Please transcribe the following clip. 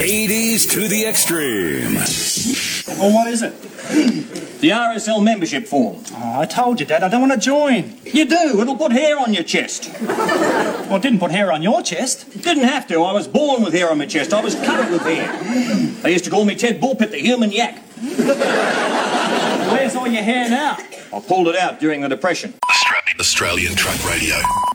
80s to the extreme. Well, what is it? The RSL membership form. Oh, I told you, Dad, I don't want to join. You do. It'll put hair on your chest. Well, it didn't put hair on your chest. Didn't have to. I was born with hair on my chest. I was covered with hair. They used to call me Ted Bullpit, the human yak. Where's all your hair now? I pulled it out during the Depression. Australian Truck Radio.